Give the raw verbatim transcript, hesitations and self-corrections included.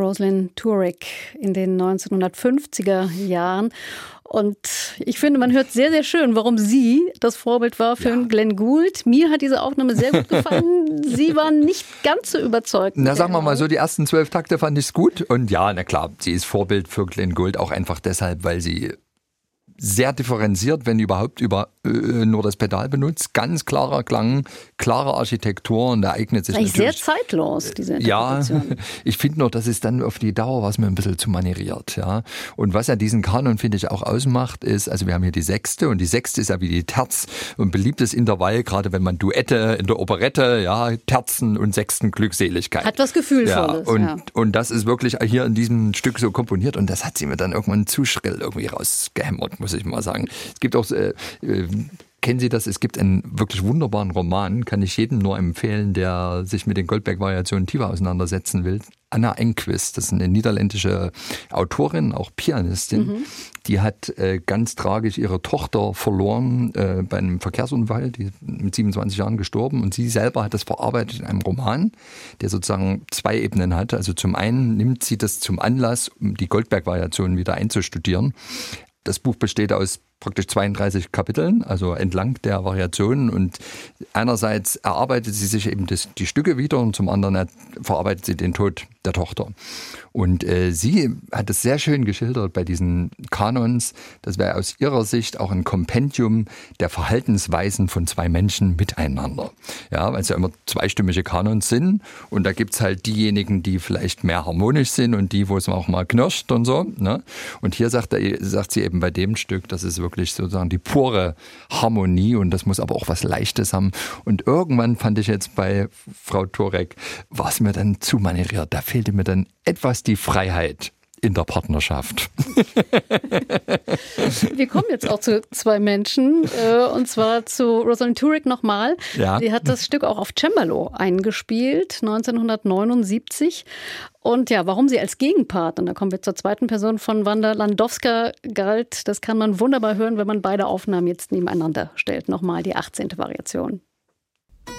Rosalind Turek in den neunzehnhundertfünfziger Jahren. Und ich finde, man hört sehr, sehr schön, warum sie das Vorbild war für ja. Glenn Gould. Mir hat diese Aufnahme sehr gut gefallen. Sie waren nicht ganz so überzeugt. Na, sagen wir mal so, die ersten zwölf Takte fand ich es gut. Und ja, na klar, sie ist Vorbild für Glenn Gould, auch einfach deshalb, weil sie sehr differenziert, wenn überhaupt, über äh, nur das Pedal benutzt. Ganz klarer Klang, klare Architektur und da eignet sich natürlich natürlich... sehr zeitlos, diese Interpretation. Ja, ich finde noch, das ist dann auf die Dauer was mir ein bisschen zu manieriert. Ja. Und was ja diesen Kanon, finde ich, auch ausmacht, ist, also wir haben hier die Sechste und die Sechste ist ja wie die Terz, ein beliebtes Intervall, gerade wenn man Duette in der Operette, ja, Terzen und Sechsten Glückseligkeit. Hat was Gefühlvolles. Ja, und, ja. und das ist wirklich hier in diesem Stück so komponiert und das hat sie mir dann irgendwann zu schrill irgendwie rausgehämmert, muss ich mal sagen. Es gibt auch, äh, äh, kennen Sie das? Es gibt einen wirklich wunderbaren Roman, kann ich jedem nur empfehlen, der sich mit den Goldberg-Variationen tiefer auseinandersetzen will. Anna Enquist, das ist eine niederländische Autorin, auch Pianistin. Mhm. Die hat äh, ganz tragisch ihre Tochter verloren äh, bei einem Verkehrsunfall, die ist mit siebenundzwanzig Jahren gestorben. Und sie selber hat das verarbeitet in einem Roman, der sozusagen zwei Ebenen hat. Also zum einen nimmt sie das zum Anlass, um die Goldberg-Variationen wieder einzustudieren. Das Buch besteht aus praktisch zweiunddreißig Kapiteln, also entlang der Variationen. Und einerseits erarbeitet sie sich eben das, die Stücke wieder und zum anderen verarbeitet sie den Tod der Tochter. Und äh, sie hat es sehr schön geschildert bei diesen Kanons. Das wäre aus ihrer Sicht auch ein Kompendium der Verhaltensweisen von zwei Menschen miteinander. Ja, weil es ja immer zweistimmige Kanons sind. Und da gibt's halt diejenigen, die vielleicht mehr harmonisch sind und die, wo es auch mal knirscht und so. Ne? Und hier sagt, er, sagt sie eben bei dem Stück, das ist wirklich sozusagen die pure Harmonie und das muss aber auch was Leichtes haben. Und irgendwann fand ich jetzt bei Frau Turek, war es mir dann zu manieriert. Da fehlte mir dann etwas die Freiheit in der Partnerschaft. Wir kommen jetzt auch zu zwei Menschen, äh, und zwar zu Rosalind Turek nochmal. Ja. Sie hat das Stück auch auf Cembalo eingespielt, neunzehnhundertneunundsiebzig. Und ja, warum sie als Gegenpart, und da kommen wir zur zweiten Person von Wanda Landowska galt, das kann man wunderbar hören, wenn man beide Aufnahmen jetzt nebeneinander stellt. Nochmal die achtzehnte Variation.